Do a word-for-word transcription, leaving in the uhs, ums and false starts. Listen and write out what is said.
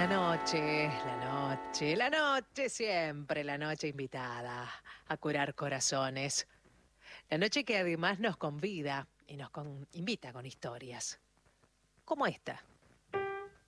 La noche, la noche, la noche siempre, la noche invitada a curar corazones. La noche que además nos convida y nos con- invita con historias, como esta,